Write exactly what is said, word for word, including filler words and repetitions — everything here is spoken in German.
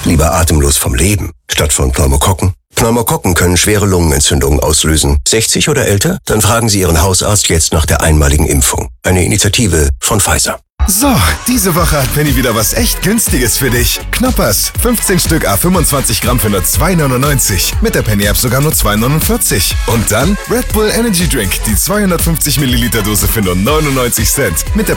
Lieber atemlos vom Leben, statt von Pneumokokken? Pneumokokken können schwere Lungenentzündungen auslösen. sechzig oder älter? Dann fragen Sie Ihren Hausarzt jetzt nach der einmaligen Impfung. Eine Initiative von Pfizer. So, diese Woche hat Penny wieder was echt Günstiges für dich. Knoppers, fünfzehn Stück à fünfundzwanzig Gramm für nur zwei neunundneunzig. Mit der Penny App sogar nur zwei neunundvierzig. Und dann Red Bull Energy Drink, die zweihundertfünfzig Milliliter Dose für nur neunundneunzig Cent. Mit der